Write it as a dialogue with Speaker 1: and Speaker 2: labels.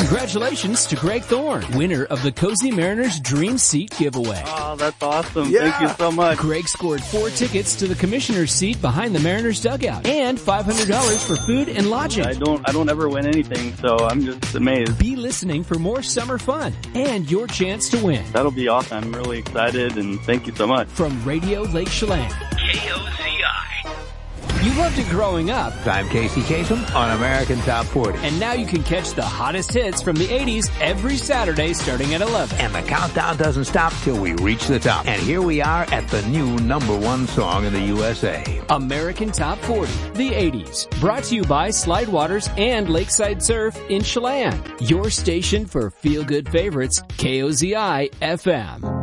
Speaker 1: Congratulations to Greg Thorne, winner of the Cozy Mariners Dream Seat giveaway.
Speaker 2: Oh, that's awesome. Yeah. Thank you so much.
Speaker 1: Greg scored 4 tickets to the commissioner's seat behind the Mariners dugout and $500 for food and lodging.
Speaker 2: I don't ever win anything, so I'm just amazed.
Speaker 1: Be listening for more summer fun and your chance to win.
Speaker 2: That'll be awesome. I'm really excited, and thank you so much.
Speaker 1: From Radio Lake Chelan, KOZI. You loved it growing up.
Speaker 3: I'm Casey Kasem on American Top 40.
Speaker 1: And now you can catch the hottest hits from the 80s every Saturday starting at 11.
Speaker 3: And the countdown doesn't stop till we reach the top. And here we are at the new #1 song in the USA.
Speaker 1: American Top 40, the 80s. Brought to you by Slide Waters and Lakeside Surf in Chelan. Your station for feel-good favorites, KOZI FM.